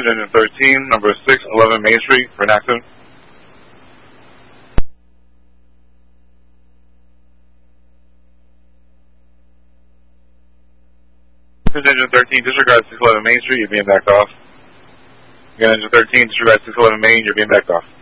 Engine 13, number 611 Main Street, for an accident. Engine 13, disregard 611 Main Street, you're being backed off. Engine 13, disregard 611 Main, you're being backed off.